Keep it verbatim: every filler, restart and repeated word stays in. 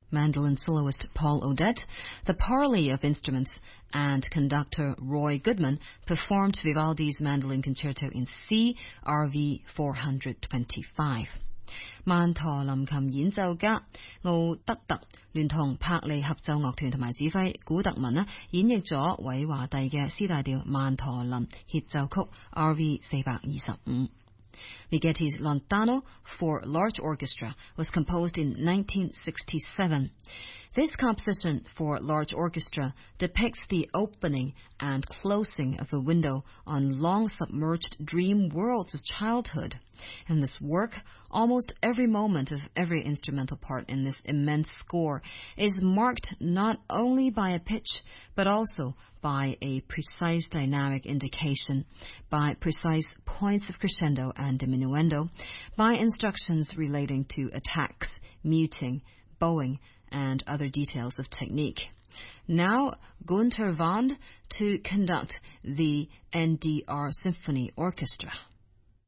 mandolin soloist Paul Odette, the parley of instruments, and conductor Roy Goodman performed Vivaldi's Mandolin Concerto in C, R V four twenty-five. 曼陀林琴演奏家奧德特聯同柏利合奏樂團同埋指揮古特文演繹咗韋華第嘅 C 大調曼陀林協奏曲 R V four twenty-five. Ligeti's Lontano for large orchestra was composed in nineteen sixty-seven. This composition for large orchestra depicts the opening and closing of a window on long submerged dream worlds of childhood. In this work, almost every moment of every instrumental part in this immense score is marked not only by a pitch, but also by a precise dynamic indication, by precise points of crescendo and diminuendo, by instructions relating to attacks, muting, bowing, and other details of technique. Now, Gunter Wand to conduct the N D R Symphony Orchestra.